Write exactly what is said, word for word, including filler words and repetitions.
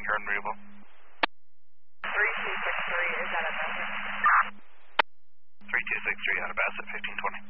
current removal. three two six three is out of Bassett. three two six three out of Bassett, fifteen twenty.